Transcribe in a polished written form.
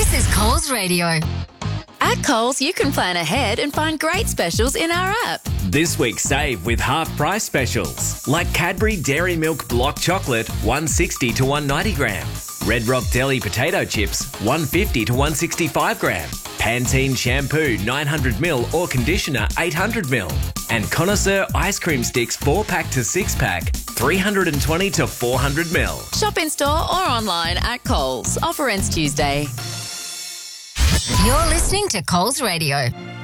This is Coles Radio. At Coles, you can plan ahead and find great specials in our app. This week, save with half-price specials, like Cadbury Dairy Milk Block Chocolate, 160 to 190 gram. Red Rock Deli Potato Chips, 150 to 165 gram. Pantene Shampoo, 900ml or Conditioner, 800ml. And Connoisseur Ice Cream Sticks, 4-pack to 6-pack, 320 to 400ml. Shop in store or online at Coles. Offer ends Tuesday. You're listening to Coles Radio.